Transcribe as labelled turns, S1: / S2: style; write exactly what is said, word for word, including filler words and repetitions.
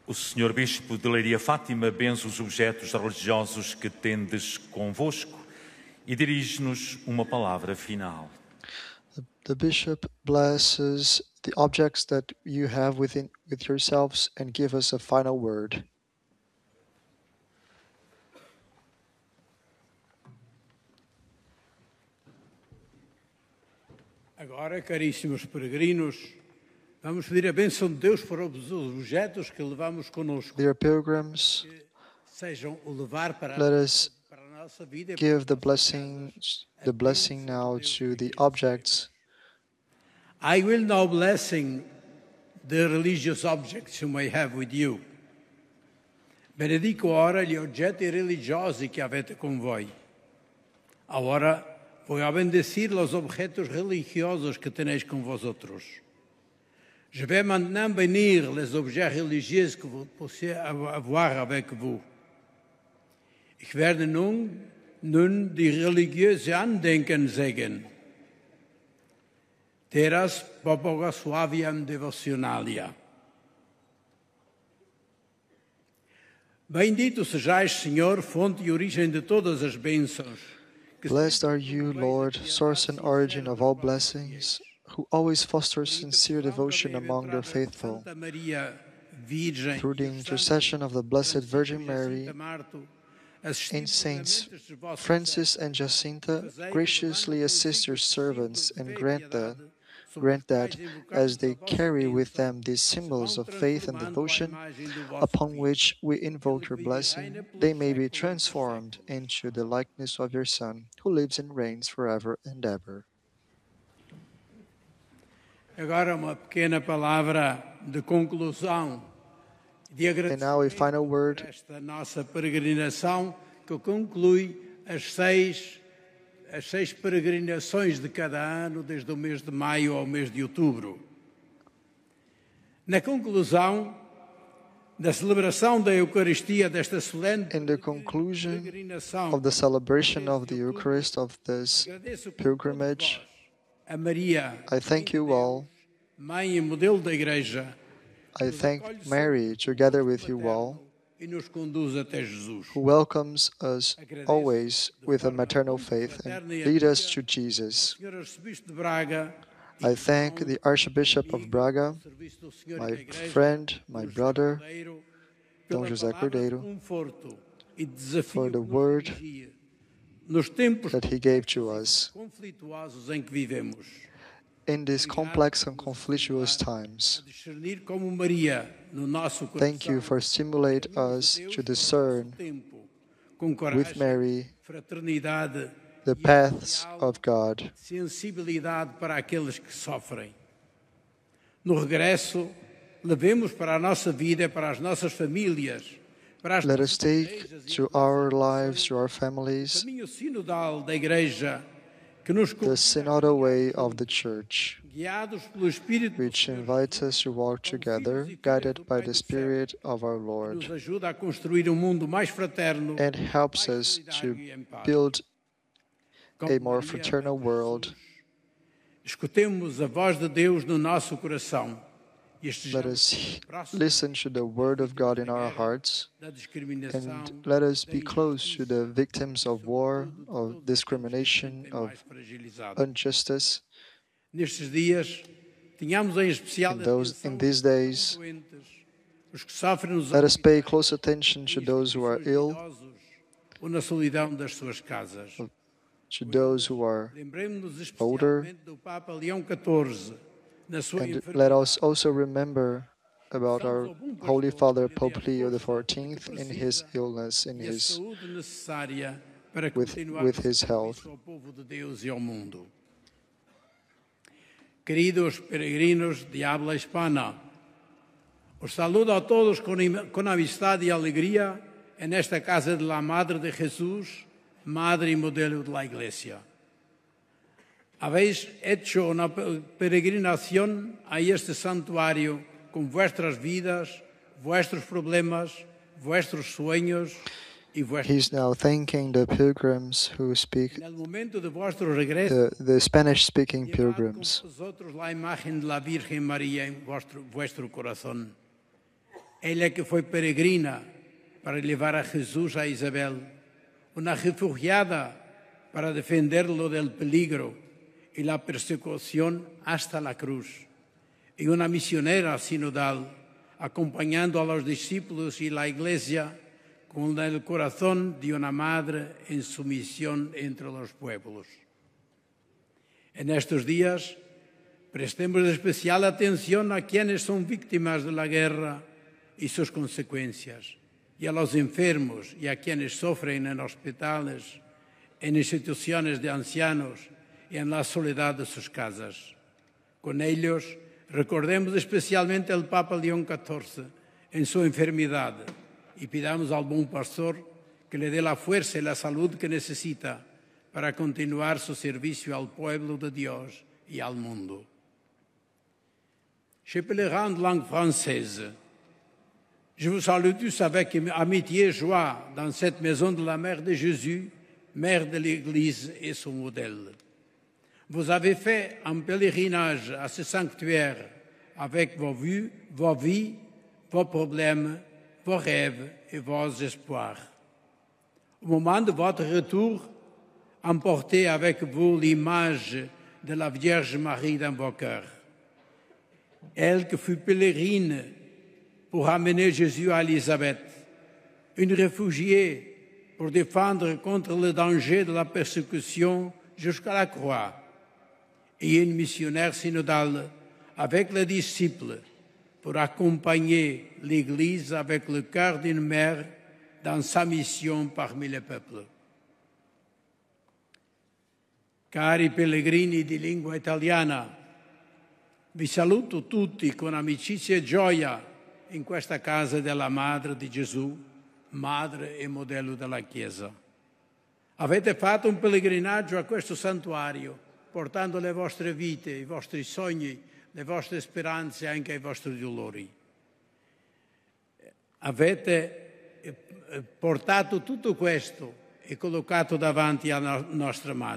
S1: O senhor Bispo de Leiria Fátima benze os objetos religiosos que tendes convosco e dirige-nos uma palavra final.
S2: The, the Bishop blesses the objects that you have within with yourselves and give us a final word.
S3: Agora, caríssimos peregrinos, vamos pedir a bênção de Deus para os objetos que levamos conosco.
S2: Dear pilgrims,
S3: Sejam o levar para,
S2: let us
S3: para a nossa vida e para
S2: give
S3: as
S2: the
S3: nossas
S2: blessing,
S3: casas.
S2: the blessing now to the objects.
S3: I will now blessing the religious objects you may have with you. Benedico ora gli oggetti religiosi che avete con voi. Ora voy a bendecir los objetos religiosos que tenéis con vosotros. Je vais maintenant bénir les objets religieux que vous pouvez avoir avec vous. Ich werde nun, nun die religiöse Andenken sagen. Teras Bogosławiam Devotionalia. Bendito sejais, Senhor, fonte e origem de todas as bênçãos.
S2: Blessed are you, Lord, source and origin of all blessings, who always foster sincere devotion among the faithful. Through the intercession of the Blessed Virgin Mary, and Saints Francis and Jacinta, graciously assist your servants and grant that, grant that, as they carry with them these symbols of faith and devotion, upon which we invoke your blessing, they may be transformed into the likeness of your Son, who lives and reigns forever and ever.
S3: Agora uma pequena palavra de conclusão.
S2: And now a final word
S3: Esta nossa peregrinação que conclui as seis, as seis peregrinações de cada ano, desde o mês de maio ao mês de outubro. Na conclusão da celebração da Eucaristia desta solene
S2: in the conclusion
S3: peregrinação,
S2: of the celebration of the Eucharist of this
S3: agradeço por
S2: pilgrimage,
S3: a Maria,
S2: I thank you all.
S3: mãe e modelo da Igreja,
S2: I thank Mary, together with you all,
S3: e nos conduz até Jesus.
S2: who welcomes us always with a maternal faith and lead us to Jesus.
S3: Senhor Arcebispo de Braga,
S2: I thank the Archbishop of Braga,
S3: serviço do Senhor
S2: my
S3: e da Igreja,
S2: friend, my
S3: José
S2: brother,
S3: Cordeiro,
S2: Dom
S3: pela
S2: José
S3: palavra de
S2: Cordeiro,
S3: conforto e desafio
S2: for the
S3: que nos
S2: word
S3: dirigia nos tempos
S2: that he gave to us
S3: conflituosos em que vivemos.
S2: in these complex and conflictuous times.
S3: A discernir como Maria no nosso coração.
S2: Thank you for stimulate us to discern
S3: tempo, com
S2: with
S3: coragem,
S2: Mary
S3: fraternidade
S2: the paths of God.
S3: sensibilidade para aqueles que sofrem. No regresso, levemos para a nossa vida, para as nossas famílias, para as
S2: Let
S3: nossas
S2: us take
S3: igrejas e
S2: to our lives, to our families,
S3: caminho sinodal da Igreja que nos
S2: the synodal way of the Church,
S3: guiados pelo Espírito do
S2: which
S3: Senhor,
S2: invites us to walk together, guided by the Spirit of our
S3: nos
S2: Lord,
S3: ajuda a construir um mundo mais fraterno,
S2: and helps us to
S3: solidário e em paz.
S2: build
S3: Como
S2: a more
S3: Maria
S2: fraternal
S3: amava
S2: world.
S3: Escutemos a voz de Deus no nosso coração e
S2: Let
S3: estejamos
S2: us
S3: próximos
S2: listen to the word of God in our hearts,
S3: da discriminação,
S2: and let us be close to the victims of war, of discrimination,
S3: mais
S2: of
S3: fragilizados.
S2: injustice.
S3: Nestes dias, tenhamos em especial
S2: In those,
S3: atenção
S2: in these days,
S3: aos doentes, os que sofrem nos
S2: let us pay close attention to those who are ill,
S3: idosos ou na solidão das suas casas.
S2: to those who are
S3: Lembremos-nos
S2: older,
S3: especialmente do Papa Leão catorze, na sua
S2: and
S3: enfermidade.
S2: let us also remember about our Holy Father Pope Leo the fourteenth in his illness, in
S3: e a
S2: his
S3: saúde necessária para
S2: with-
S3: continuar
S2: with
S3: o
S2: his health.
S3: serviço ao povo de Deus e ao mundo. Queridos peregrinos de habla hispana, os saludo a todos con, con amistad y alegría en esta casa de la Madre de Jesús, Madre y modelo de la Iglesia. Habéis hecho una peregrinación a este santuario con vuestras vidas, vuestros problemas, vuestros sueños y vuestros...
S2: He's now thanking the pilgrims who speak,
S3: En el momento de vuestro regreso,
S2: the, the Spanish-speaking
S3: llevad con
S2: pilgrims.
S3: vosotros la imagen de la Virgen María en vuestro, vuestro corazón. Ella que foi peregrina para levar a Jesus a Isabel, una refugiada para defenderlo del peligro y la persecución hasta la cruz, y una misionera sinodal acompañando a los discípulos y la Iglesia con el corazón de una madre en su misión entre los pueblos. En estos días, prestemos especial atención a quienes son víctimas de la guerra y sus consecuencias, y a los enfermos y a quienes sufren en hospitales, en instituciones de ancianos y en la soledad de sus casas. Con ellos, recordemos especialmente al Papa León catorce en su enfermedad y pidamos al buen pastor que le dé la fuerza y la salud que necesita para continuar su servicio al pueblo de Dios y al mundo. Chez pèlerins de langue française, je vous salue tous avec amitié et joie dans cette maison de la Mère de Jésus, Mère de l'Église et son modèle. Vous avez fait un pèlerinage à ce sanctuaire avec vos vues, vos vies, vos problèmes, vos rêves et vos espoirs. Au moment de votre retour, emportez avec vous l'image de la Vierge Marie dans vos cœurs. Elle qui fut pèlerine pour amener Jésus à Élisabeth, une réfugiée pour défendre contre le danger de la persécution jusqu'à la croix, et une missionnaire synodale avec les disciples pour accompagner l'Église avec le cœur d'une mère dans sa mission parmi les peuples. Cari pellegrini di lingua italiana, vi saluto tutti con amicizia e gioia in questa casa della Madre di Gesù, Madre e modello della Chiesa. Avete fatto un pellegrinaggio a questo santuario, portando le vostre vite, i vostri sogni, le vostre speranze e anche i vostri dolori. Avete portato tutto questo e collocato davanti alla nostra Madre.